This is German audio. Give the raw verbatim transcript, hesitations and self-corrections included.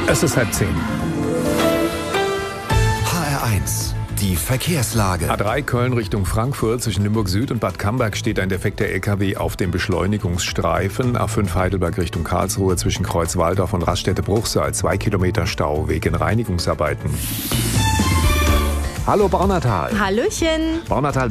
Es ist halb zehn. H R eins, die Verkehrslage. A drei Köln Richtung Frankfurt zwischen Limburg Süd und Bad Camberg steht ein defekter L K W auf dem Beschleunigungsstreifen. A fünf Heidelberg Richtung Karlsruhe zwischen Kreuzwaldorf und Raststätte-Bruchsal. Zwei Kilometer Stau wegen Reinigungsarbeiten. Hallo Baunatal. Hallöchen. Baunatal